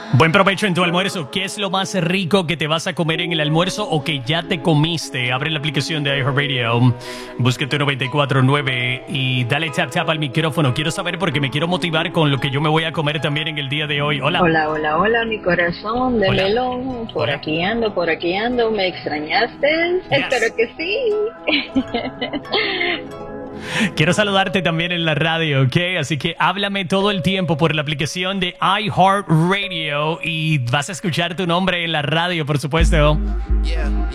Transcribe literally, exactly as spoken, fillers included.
Buen provecho en tu almuerzo. ¿Qué es lo más rico que te vas a comer en el almuerzo o que ya te comiste? Abre la aplicación de iHeartRadio, busca tu noventa y cuatro punto nueve y dale tap tap al micrófono. Quiero saber porque me quiero motivar con lo que yo me voy a comer también en el día de hoy. Hola. Hola, hola, hola, mi corazón de Hola. melón. Por Hola. aquí ando, por aquí ando. ¿Me extrañaste? Yes. Espero que sí. Quiero saludarte también en la radio, ¿ok? Así que háblame todo el tiempo por la aplicación de iHeartRadio y vas a escuchar tu nombre en la radio, por supuesto. Yeah,